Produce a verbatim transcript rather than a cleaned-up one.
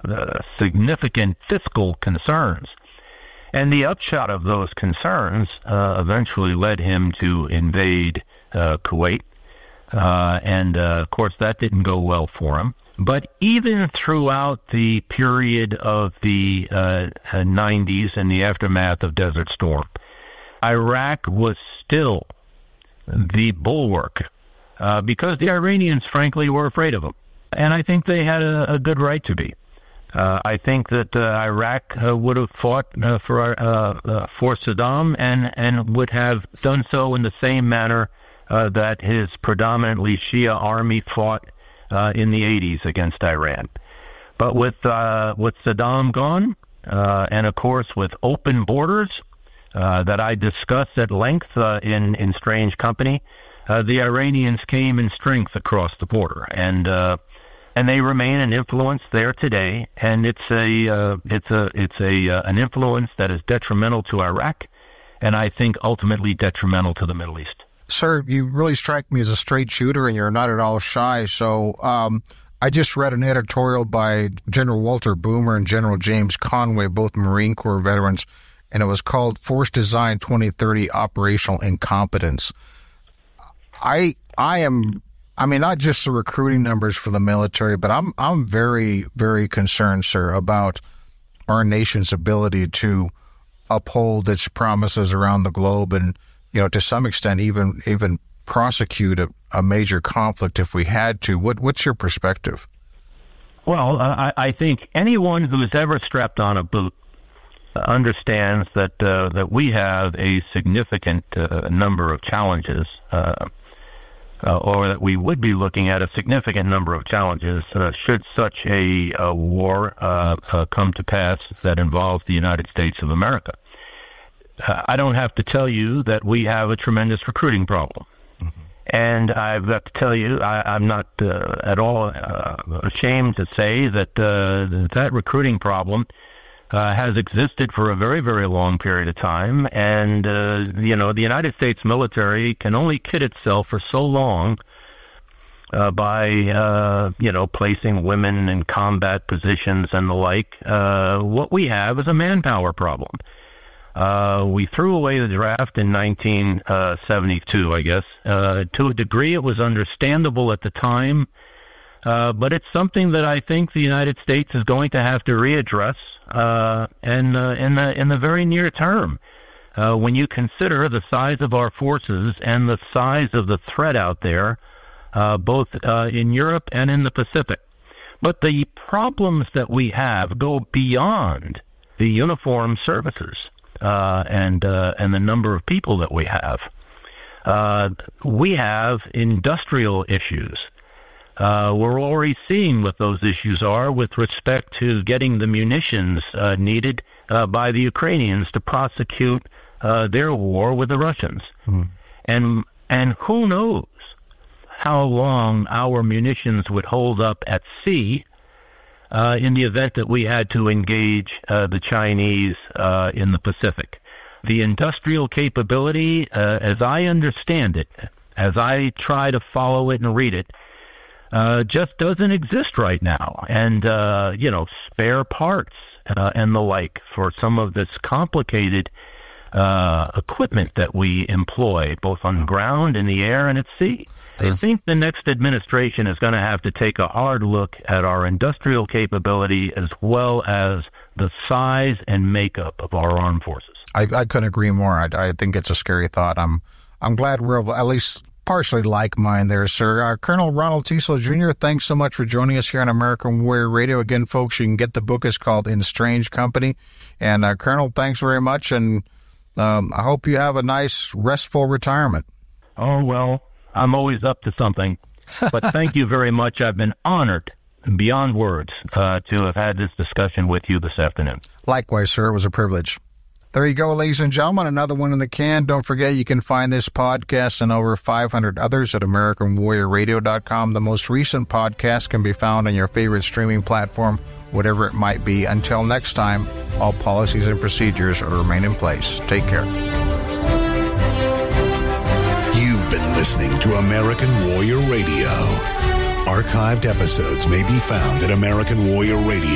uh, significant fiscal concerns. And the upshot of those concerns uh, eventually led him to invade uh, Kuwait. Uh, and, uh, of course, that didn't go well for him. But even throughout the period of the uh, nineties and the aftermath of Desert Storm, Iraq was still the bulwark uh, because the Iranians, frankly, were afraid of them. And I think they had a, a good right to be. Uh, I think that uh, Iraq uh, would have fought uh, for uh, uh, for Saddam and, and would have done so in the same manner uh, that his predominantly Shia army fought uh, in the eighties against Iran. But with uh, with Saddam gone, uh, and of course with open borders uh, that I discussed at length uh, in in Strange Company, uh, the Iranians came in strength across the border, and uh, and they remain an influence there today. And it's a uh, it's a it's a uh, an influence that is detrimental to Iraq, and I think ultimately detrimental to the Middle East. Sir, you really strike me as a straight shooter, and you're not at all shy. So um, I just read an editorial by General Walter Boomer and General James Conway, both Marine Corps veterans, and it was called Force Design twenty thirty Operational Incompetence. I I am, I mean, not just the recruiting numbers for the military, but I'm I'm very, very concerned, sir, about our nation's ability to uphold its promises around the globe and, you know, to some extent, even even prosecute a, a major conflict if we had to. What what's your perspective? Well, I, I think anyone who's ever strapped on a boot understands that uh, that we have a significant uh, number of challenges, uh, uh, or that we would be looking at a significant number of challenges uh, should such a, a war uh, uh, come to pass that involves the United States of America. Uh, I don't have to tell you that we have a tremendous recruiting problem. Mm-hmm. And I've got to tell you, I, I'm not uh, at all uh, ashamed to say that uh, that recruiting problem uh, has existed for a very, very long period of time. And, uh, you know, the United States military can only kid itself for so long uh, by, uh, you know, placing women in combat positions and the like. Uh, what we have is a manpower problem. Uh, we threw away the draft in nineteen seventy-two, I guess. Uh, to a degree, it was understandable at the time, uh, but it's something that I think the United States is going to have to readdress uh, and, uh, in the in the very near term. Uh, when you consider the size of our forces and the size of the threat out there, uh, both uh, in Europe and in the Pacific. But the problems that we have go beyond the uniformed services. Uh, and uh, and the number of people that we have. Uh, we have industrial issues. Uh, we're already seeing what those issues are with respect to getting the munitions uh, needed uh, by the Ukrainians to prosecute uh, their war with the Russians. Mm. And and who knows how long our munitions would hold up at sea Uh, in the event that we had to engage uh, the Chinese uh, in the Pacific. The industrial capability, uh, as I understand it, as I try to follow it and read it, uh, just doesn't exist right now. And, uh, you know, spare parts uh, and the like for some of this complicated uh, equipment that we employ, both on the ground, in the air, and at sea. I think the next administration is going to have to take a hard look at our industrial capability as well as the size and makeup of our armed forces. I, I couldn't agree more. I, I think it's a scary thought. I'm I'm glad we're at least partially like mine there, sir. Uh, Colonel Ronald Teasel Junior, thanks so much for joining us here on American Warrior Radio. Again, folks, you can get the book. It's called In Strange Company. And uh, Colonel, thanks very much, and um, I hope you have a nice, restful retirement. Oh, well, I'm always up to something, but thank you very much. I've been honored beyond words uh, to have had this discussion with you this afternoon. Likewise, sir. It was a privilege. There you go, ladies and gentlemen. Another one in the can. Don't forget, you can find this podcast and over five hundred others at American Warrior Radio dot com. The most recent podcast can be found on your favorite streaming platform, whatever it might be. Until next time, all policies and procedures remain in place. Take care. Been listening to American Warrior Radio. Archived episodes may be found at American Warrior Radio.